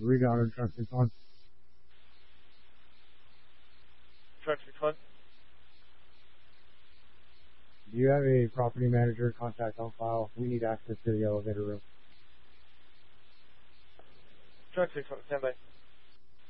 Read out of truck 6-1. Truck 6-1. Do you have a property manager contact on file? We need access to the elevator room. Truck 6-1, stand by.